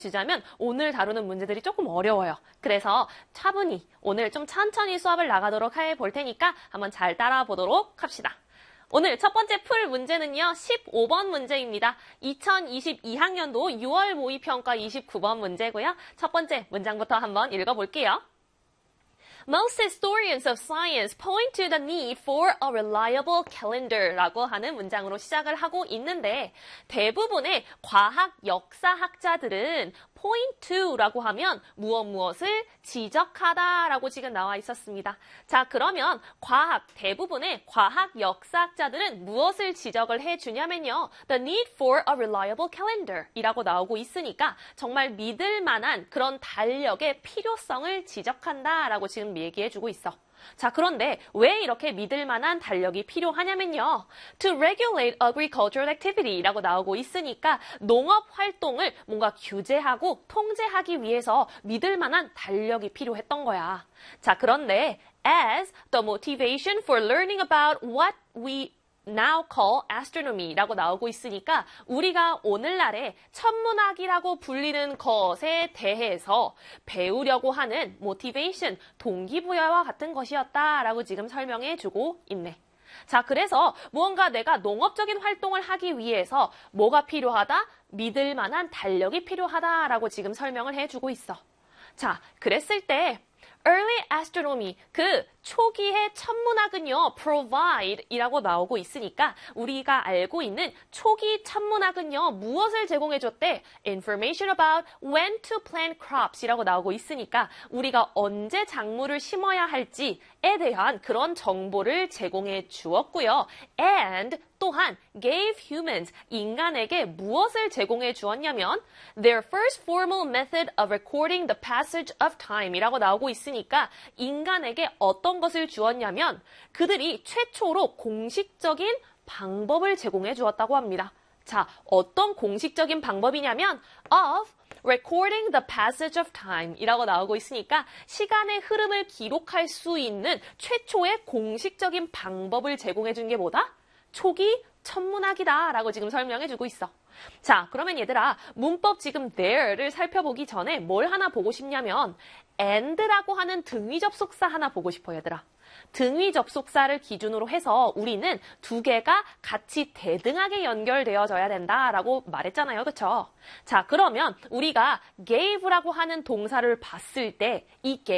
주자면 오늘 다루는 문제들이 조금 어려워요. 그래서 차분히 오늘 좀 천천히 수업을 나가도록 해볼 테니까 한번 잘 따라 보도록 합시다. 오늘 첫 번째 풀 문제는요. 15번 문제입니다. 2022학년도 6월 모의평가 29번 문제고요. 첫 번째 문장부터 한번 읽어볼게요. Most historians of science point to the need for a reliable calendar 라고 하는 문장으로 시작을 하고 있는데 대부분의 과학 역사학자들은 point to라고 하면 무엇을 지적하다라고 지금 나와 있었습니다. 자, 그러면 대부분의 과학 역사학자들은 무엇을 지적을 해주냐면요. The need for a reliable calendar 이라고 나오고 있으니까 정말 믿을 만한 그런 달력의 필요성을 지적한다라고 지금 얘기해주고 있어. 자, 그런데 왜 이렇게 믿을 만한 달력이 필요하냐면요. To regulate agricultural activity 라고 나오고 있으니까 농업 활동을 뭔가 규제하고 통제하기 위해서 믿을 만한 달력이 필요했던 거야. 자, 그런데 as the motivation for learning about what we now call astronomy 라고 나오고 있으니까 우리가 오늘날에 천문학이라고 불리는 것에 대해서 배우려고 하는 motivation, 동기부여와 같은 것이었다라고 지금 설명해주고 있네. 자, 그래서 무언가 내가 농업적인 활동을 하기 위해서 뭐가 필요하다? 믿을 만한 달력이 필요하다라고 지금 설명을 해주고 있어. 자, 그랬을 때 Early astronomy, 그 초기의 천문학은요, provide 이라고 나오고 있으니까 우리가 알고 있는 초기 천문학은요, 무엇을 제공해줬대? Information about when to plant crops 이라고 나오고 있으니까 우리가 언제 작물을 심어야 할지에 대한 그런 정보를 제공해 주었고요. And 또한 gave humans, 인간에게 무엇을 제공해 주었냐면 their first formal method of recording the passage of time 이라고 나오고 있으니까 인간에게 어떤 것을 주었냐면 그들이 최초로 공식적인 방법을 제공해 주었다고 합니다. 자, 어떤 공식적인 방법이냐면 of recording the passage of time 이라고 나오고 있으니까 시간의 흐름을 기록할 수 있는 최초의 공식적인 방법을 제공해 준 게 뭐다? 초기 천문학이다 라고 지금 설명해주고 있어. 자, 그러면 얘들아 문법 지금 there를 살펴보기 전에 뭘 하나 보고 싶냐면 and라고 하는 등위 접속사 하나 보고 싶어 얘들아. 등위 접속사를 기준으로 해서 우리는 두 개가 같이 대등하게 연결되어져야 된다라고 말했잖아요. 그쵸? 자, 그러면 우리가 gave라고 하는 동사를 봤을 때 이